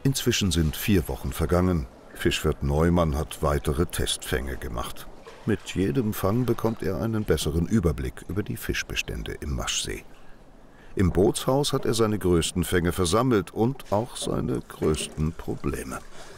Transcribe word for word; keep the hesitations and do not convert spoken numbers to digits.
Inzwischen sind vier Wochen vergangen. Fischwirt Neumann hat weitere Testfänge gemacht. Mit jedem Fang bekommt er einen besseren Überblick über die Fischbestände im Maschsee. Im Bootshaus hat er seine größten Fänge versammelt und auch seine größten Probleme.